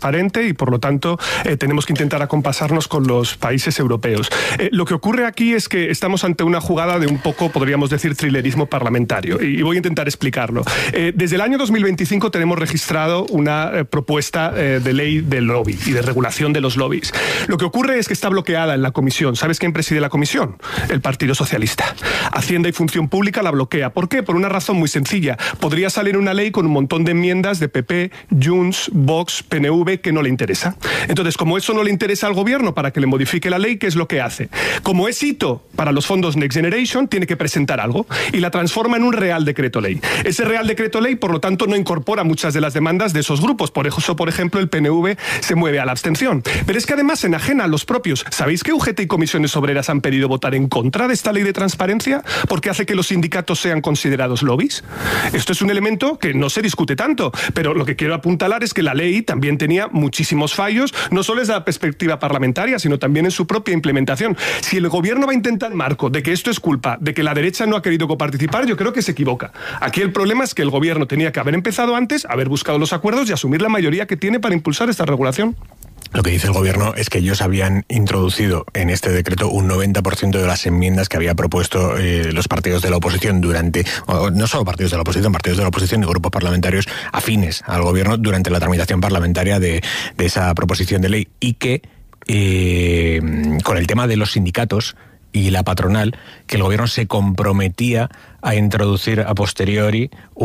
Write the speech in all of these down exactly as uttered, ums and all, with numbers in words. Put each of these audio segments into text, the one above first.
transparente y, por lo tanto, eh, tenemos que intentar acompasarnos con los países europeos. Eh, lo que ocurre aquí es que estamos ante una jugada de un poco, podríamos decir, thrillerismo parlamentario, y, y voy a intentar explicarlo. Eh, desde el año dos mil veinticinco tenemos registrado una eh, propuesta eh, de ley del lobby y de regulación de los lobbies. Lo que ocurre es que está bloqueada en la comisión. ¿Sabes quién preside la comisión? El Partido Socialista. Hacienda y Función Pública la bloquea. ¿Por qué? Por una razón muy sencilla. Podría salir una ley con un montón de enmiendas de P P, Junts, Vox, P N V que no le interesa. Entonces, como eso no le interesa al gobierno para que le modifique la ley, ¿qué es lo que hace? Como es hito para los fondos Next Generation, tiene que presentar algo y la transforma en un Real Decreto Ley. Ese Real Decreto Ley, por lo tanto, no incorpora muchas de las demandas de esos grupos. Por eso, por ejemplo, el P N V se mueve a la abstención. Pero es que además se enajena a los propios. ¿Sabéis que U G T y comisiones obreras han pedido votar en contra de esta ley de transparencia porque hace que los sindicatos sean considerados lobbies? Esto es un elemento que no se discute tanto, pero lo que quiero apuntalar es que la ley también tenía muchísimos fallos, no solo desde la perspectiva parlamentaria, sino también en su propia implementación. Si el gobierno va a intentar el marco de que esto es culpa de que la derecha no ha querido coparticipar, yo creo que se equivoca. Aquí el problema es que el gobierno tenía que haber empezado antes, haber buscado los acuerdos y asumir la mayoría que tiene para impulsar esta regulación. Lo que dice el gobierno es que ellos habían introducido en este decreto un noventa por ciento de las enmiendas que había propuesto eh, los partidos de la oposición durante, o no solo partidos de la oposición, partidos de la oposición y grupos parlamentarios afines al gobierno durante la tramitación parlamentaria de, de esa proposición de ley, y que eh, con el tema de los sindicatos y la patronal, que el gobierno se comprometía a introducir a posteriori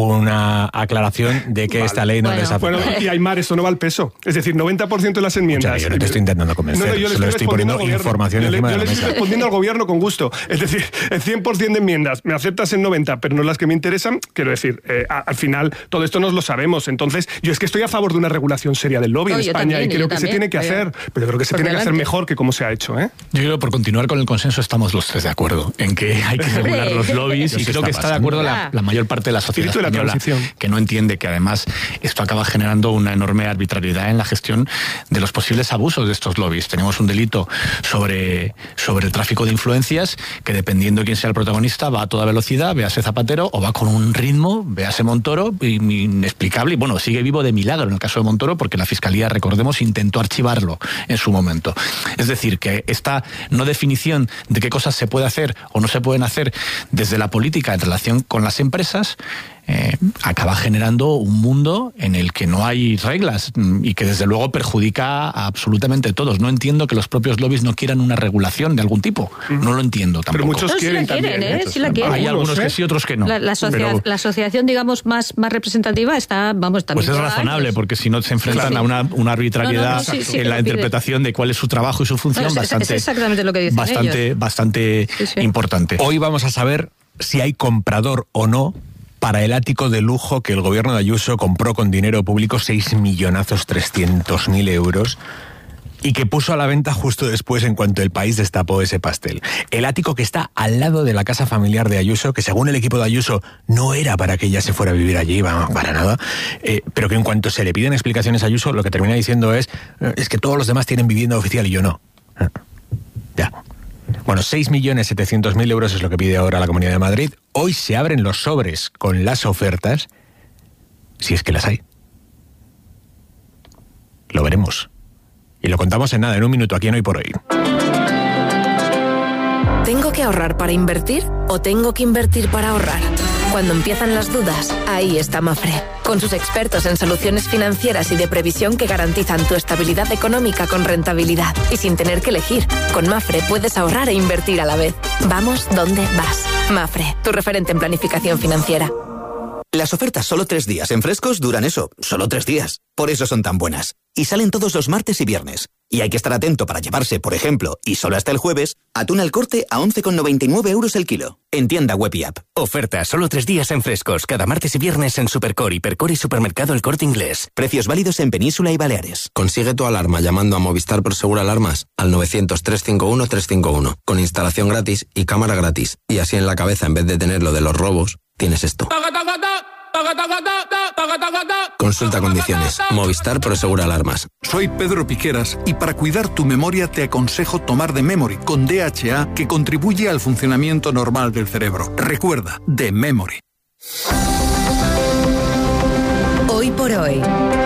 una aclaración de que vale. esta ley no bueno, les afecta. Bueno, y Aymar, eso no va al peso. Es decir, noventa por ciento de las enmiendas... O sea, yo no te estoy intentando convencer, no, no, yo le estoy, estoy poniendo información yo encima le, yo de la le mesa. estoy respondiendo al gobierno con gusto. Es decir, el cien por ciento de enmiendas, me aceptas en noventa, pero no las que me interesan. Quiero decir, eh, a, al final, todo esto nos lo sabemos. Entonces, yo es que estoy a favor de una regulación seria del lobby no, en España también, y creo que también, se tiene que vaya. hacer, pero creo que se tiene delante. que hacer mejor que como se ha hecho. ¿eh? Yo creo que por continuar con el consenso estamos los tres de acuerdo en que hay que regular los lobbies y creo que está de acuerdo la, la mayor parte de la sociedad de la española, que no entiende que además esto acaba generando una enorme arbitrariedad en la gestión de los posibles abusos de estos lobbies. Tenemos un delito sobre, sobre el tráfico de influencias que, dependiendo de quién sea el protagonista, va a toda velocidad, véase Zapatero, o va con un ritmo, véase Montoro, inexplicable, y bueno, sigue vivo de milagro en el caso de Montoro, porque la Fiscalía, recordemos, intentó archivarlo en su momento. Es decir, que esta no definición de qué cosas se puede hacer o no se pueden hacer desde la política en relación con las empresas Eh, acaba generando un mundo en el que no hay reglas y que desde luego perjudica a absolutamente todos. No entiendo que los propios lobbies no quieran una regulación de algún tipo. No lo entiendo tampoco. Pero muchos no, quieren, sí la quieren, también. ¿eh? Sí la quieren. Hay algunos que sí, otros que no. La, la, asocia Pero, la asociación, digamos, más, más representativa está, vamos, también. Pues es razonable, años. porque si no se enfrentan claro. a una, una arbitrariedad no, no, no, sí, sí, en la interpretación de cuál es su trabajo y su función no, es, bastante, es exactamente lo que dicen bastante, ellos. bastante sí, sí. importante. Hoy vamos a saber si hay comprador o no para el ático de lujo que el gobierno de Ayuso compró con dinero público, seis millonazos trescientos mil euros, y que puso a la venta justo después en cuanto el país destapó ese pastel. El ático que está al lado de la casa familiar de Ayuso, que según el equipo de Ayuso no era para que ella se fuera a vivir allí, para nada, eh, pero que en cuanto se le piden explicaciones a Ayuso, lo que termina diciendo es, es que todos los demás tienen vivienda oficial y yo no. Ya. Bueno, seis millones setecientos mil euros es lo que pide ahora la Comunidad de Madrid. Hoy se abren los sobres con las ofertas, si es que las hay. Lo veremos. Y lo contamos en nada, en un minuto, aquí en Hoy por Hoy. ¿Tengo que ahorrar para invertir o tengo que invertir para ahorrar? Cuando empiezan las dudas, ahí está Mafre, con sus expertos en soluciones financieras y de previsión que garantizan tu estabilidad económica con rentabilidad y sin tener que elegir. Con Mafre puedes ahorrar e invertir a la vez. Vamos donde vas. Mafre, tu referente en planificación financiera. Las ofertas solo tres días en Frescos duran eso, solo tres días. Por eso son tan buenas. Y salen todos los martes y viernes. Y hay que estar atento para llevarse, por ejemplo, y solo hasta el jueves, atún al corte a once con noventa y nueve euros el kilo. En tienda web y app. Oferta solo tres días en Frescos, cada martes y viernes en Supercore, Hipercore y Supermercado El Corte Inglés. Precios válidos en Península y Baleares. Consigue tu alarma llamando a Movistar Prosegur Alarmas al novecientos, trescientos cincuenta y uno, trescientos cincuenta y uno, con instalación gratis y cámara gratis. Y así en la cabeza, en vez de tener lo de los robos, tienes esto. Consulta condiciones. Movistar Prosegur Alarmas. Soy Pedro Piqueras y para cuidar tu memoria te aconsejo tomar The Memory con D H A, que contribuye al funcionamiento normal del cerebro. Recuerda, The Memory. Hoy por hoy.